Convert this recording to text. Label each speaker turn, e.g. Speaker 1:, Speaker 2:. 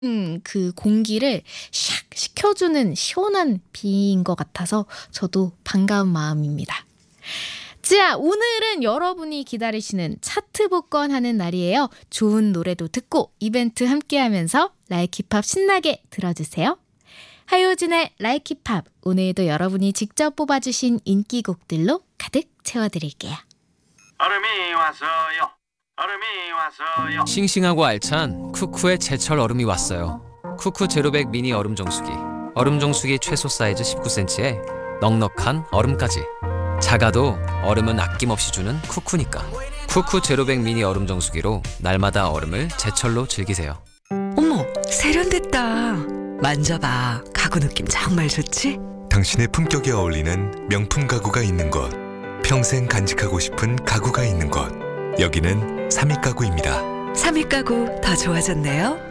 Speaker 1: 그 공기를 샥 식혀주는 시원한 비인 것 같아서 저도 반가운 마음입니다. 자, 오늘은 여러분이 기다리시는 차트 복권하는 날이에요. 좋은 노래도 듣고 이벤트 함께하면서 라이키팝 신나게 들어주세요. 하효진의 라이키팝, 오늘도 여러분이 직접 뽑아주신 인기곡들로 가득 채워드릴게요.
Speaker 2: 얼음이 왔어요. 얼음이 왔어요.
Speaker 3: 싱싱하고 알찬 쿠쿠의 제철 얼음이 왔어요. 쿠쿠 제로백 미니 얼음 정수기. 얼음 정수기 최소 사이즈 19cm에 넉넉한 얼음까지. 작아도 얼음은 아낌없이 주는 쿠쿠니까. 쿠쿠 제로백 미니 얼음 정수기로 날마다 얼음을 제철로 즐기세요.
Speaker 4: 어머, 세련됐다. 만져봐. 가구 느낌 정말 좋지?
Speaker 5: 당신의 품격에 어울리는 명품 가구가 있는 곳, 평생 간직하고 싶은 가구가 있는 곳, 여기는 삼익가구입니다.
Speaker 4: 삼익 가구 더 좋아졌네요.